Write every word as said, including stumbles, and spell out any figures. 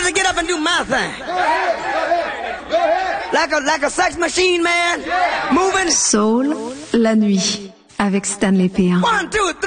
to get up and do my thing. Like a, like a sex machine, man. Moving. Soul, la nuit, avec Stanley P un. One, two, three.